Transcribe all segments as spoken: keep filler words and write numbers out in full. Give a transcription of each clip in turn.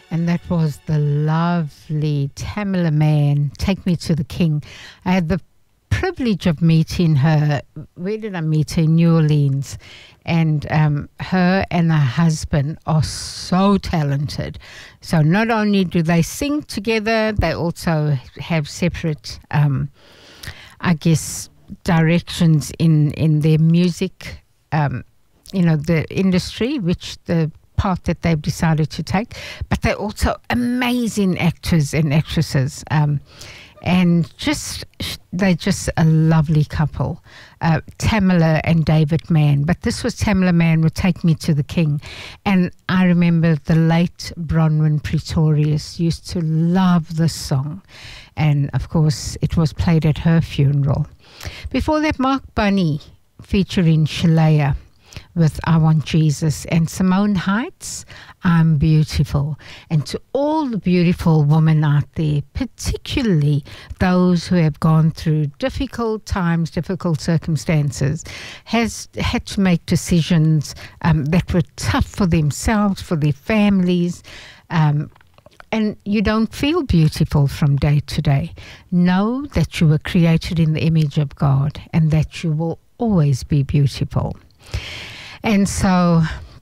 And that was the lovely Tamela Mann, Take Me to the King. I had the privilege of meeting her. Where did I meet her? In New Orleans. And um, her and her husband are so talented. So not only do they sing together, they also have separate, um, I guess, directions in, in their music, um, you know, the industry, which the path that they've decided to take. But they're also amazing actors and actresses. Um, and just, they're just a lovely couple, uh, Tamela and David Mann. But this was Tamela Mann would Take Me to the King. And I remember the late Bronwyn Pretorius used to love this song. And, of course, it was played at her funeral. Before that, Mark Bunny featuring Shalaya with I Want Jesus, and Simone Heights, I'm Beautiful. And to all the beautiful women out there, particularly those who have gone through difficult times, difficult circumstances, has had to make decisions um, that were tough for themselves, for their families, um, and you don't feel beautiful from day to day. Know that you were created in the image of God and that you will always be beautiful. And so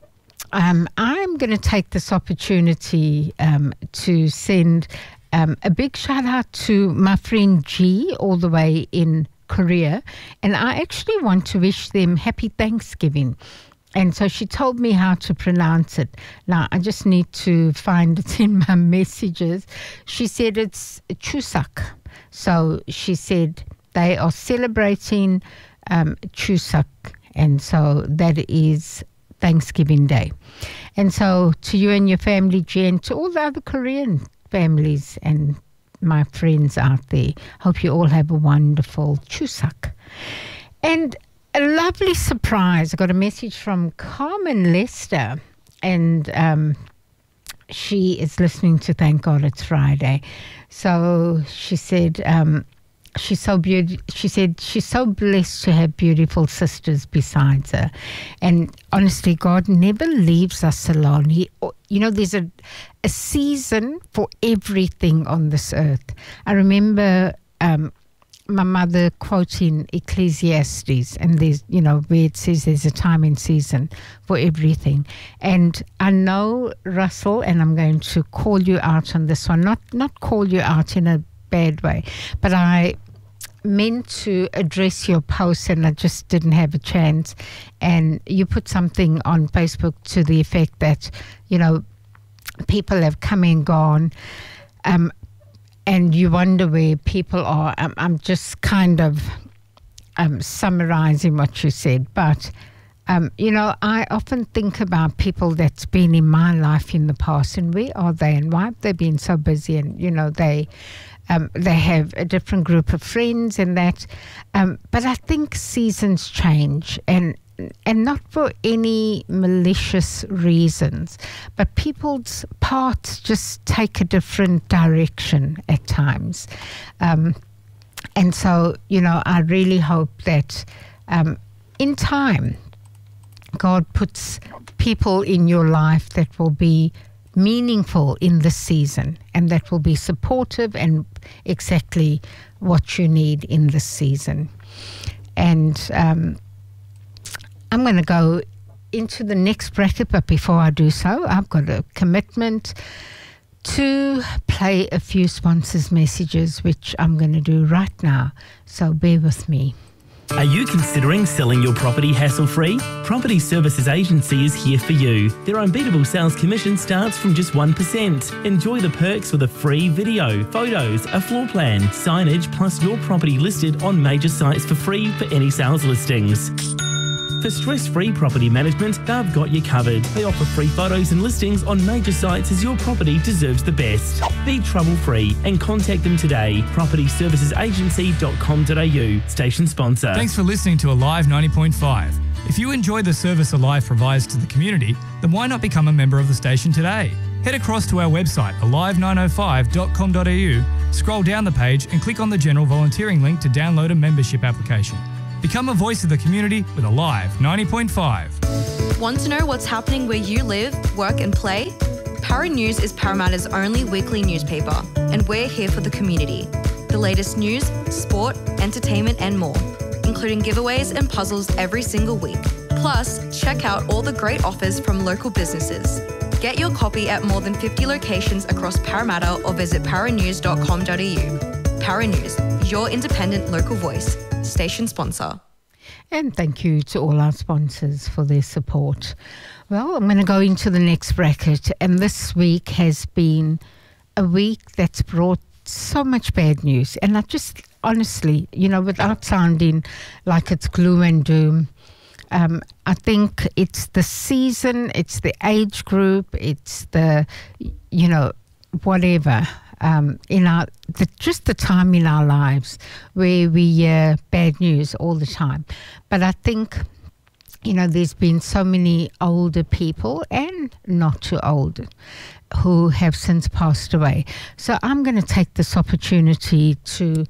um, I'm going to take this opportunity um, to send um, a big shout out to my friend G all the way in Korea. And I actually want to wish them happy Thanksgiving. And so she told me how to pronounce it. Now, I just need to find it in my messages. She said it's Chuseok. So she said they are celebrating um, Chuseok. And so that is Thanksgiving Day. And so to you and your family, Jen, to all the other Korean families and my friends out there, hope you all have a wonderful Chuseok. And a lovely surprise. I got a message from Carmen Lester, and um, she is listening to Thank God It's Friday. So she said... Um, She's so beautiful. She said she's so blessed to have beautiful sisters besides her. And honestly, God never leaves us alone. He, you know, there's a, a season for everything on this earth. I remember um, my mother quoting Ecclesiastes, and there's, you know, where it says there's a time and season for everything. And I know, Russell, and I'm going to call you out on this one, not not call you out in a bad way, but I meant to address your post and I just didn't have a chance. And you put something on Facebook to the effect that, you know, people have come and gone, um, and you wonder where people are. I'm, I'm just kind of um, summarizing what you said, but Um, you know, I often think about people that's been in my life in the past, and where are they and why have they been so busy? And, you know, they um, they have a different group of friends and that. Um, but I think seasons change, and and not for any malicious reasons, but people's paths just take a different direction at times. Um, and so, you know, I really hope that um, in time, God puts people in your life that will be meaningful in this season and that will be supportive and exactly what you need in this season. And um, I'm going to go into the next bracket, but before I do so, I've got a commitment to play a few sponsors' messages, which I'm going to do right now. So bear with me. Are you considering selling your property hassle-free? Property Services Agency is here for you. Their unbeatable sales commission starts from just one percent. Enjoy the perks with a free video, photos, a floor plan, signage, plus your property listed on major sites for free for any sales listings. For stress-free property management, they've got you covered. They offer free photos and listings on major sites as your property deserves the best. Be trouble-free and contact them today. property services agency dot com dot a u. Station sponsor. Thanks for listening to Alive ninety point five. If you enjoy the service Alive provides to the community, then why not become a member of the station today? Head across to our website, alive nine oh five dot com dot a u, scroll down the page and click on the general volunteering link to download a membership application. Become a voice of the community with Alive ninety point five. Want to know what's happening where you live, work and play? Para News is Parramatta's only weekly newspaper, and we're here for the community. The latest news, sport, entertainment and more, including giveaways and puzzles every single week. Plus, check out all the great offers from local businesses. Get your copy at more than fifty locations across Parramatta or visit paranews dot com dot a u. Para News, your independent local voice. Station sponsor. And thank you to all our sponsors for their support. Well, I'm going to go into the next bracket, and this week has been a week that's brought so much bad news. And I just, honestly, you know, without sounding like it's gloom and doom, um, I think it's the season, it's the age group, it's the, you know, whatever. Um, in our the, just the time in our lives where we hear bad news all the time. But I think, you know, there's been so many older people and not too old who have since passed away. So I'm going to take this opportunity to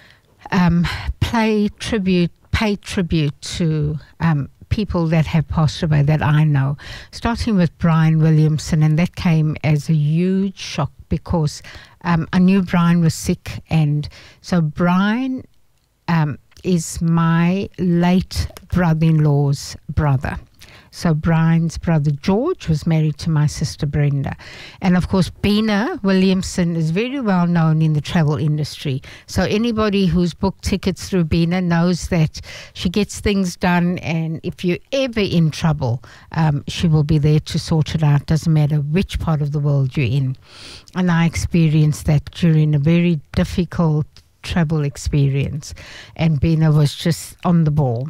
um, play tribute, pay tribute to um, people that have passed away that I know, starting with Brian Williamson, and that came as a huge shock because um, I knew Brian was sick. And so Brian um, is my late brother-in-law's brother. So Brian's brother George was married to my sister Brenda. And of course, Bina Williamson is very well known in the travel industry. So anybody who's booked tickets through Bina knows that she gets things done, and if you're ever in trouble, um, she will be there to sort it out. Doesn't matter which part of the world you're in. And I experienced that during a very difficult travel experience, and Bina was just on the ball.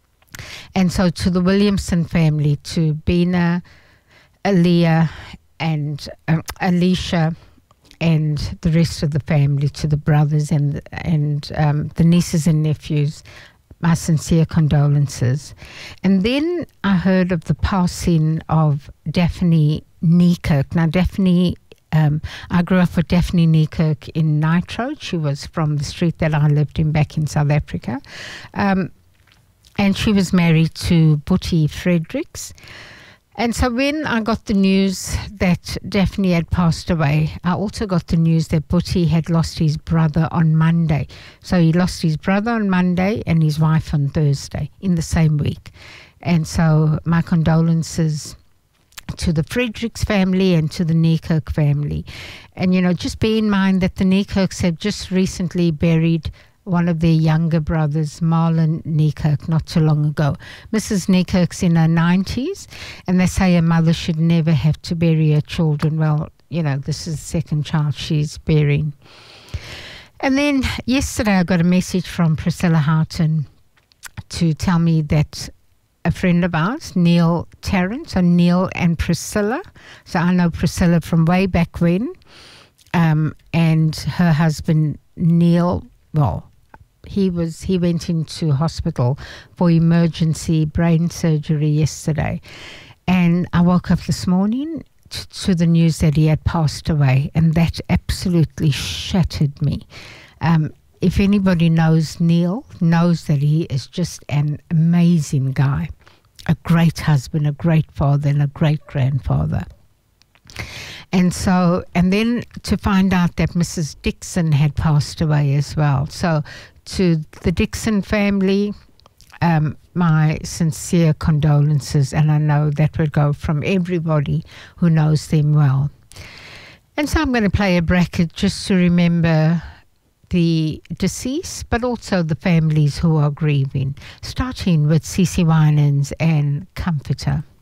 And so to the Williamson family, to Bina, Aaliyah, and um, Alicia, and the rest of the family, to the brothers and and um, the nieces and nephews, my sincere condolences. And then I heard of the passing of Daphne Niekirk. Now, Daphne, um, I grew up with Daphne Niekirk in Nitro. She was from the street that I lived in back in South Africa. Um, And she was married to Boetie Fredericks. And so when I got the news that Daphne had passed away, I also got the news that Boetie had lost his brother on Monday. So he lost his brother on Monday and his wife on Thursday in the same week. And so my condolences to the Fredericks family and to the Niekirk family. And, you know, just bear in mind that the Niekirks have just recently buried one of their younger brothers, Marlon Niekirk, not too long ago. Missus Niekirk's in her nineties, and they say a mother should never have to bury her children. Well, you know, this is the second child she's bearing. And then yesterday I got a message from Priscilla Houghton to tell me that a friend of ours, Neil Tarrant, so Neil and Priscilla, so I know Priscilla from way back when, um, and her husband, Neil, well, He was. He went into hospital for emergency brain surgery yesterday. And I woke up this morning t- to the news that he had passed away, and that absolutely shattered me. Um, if anybody knows Neil, knows that he is just an amazing guy, a great husband, a great father, and a great grandfather. And so, and then to find out that Missus Dixon had passed away as well. So to the Dixon family, um, my sincere condolences, and I know that would go from everybody who knows them well. And so I'm going to play a bracket just to remember the deceased, but also the families who are grieving, starting with C C Winans and Comforter.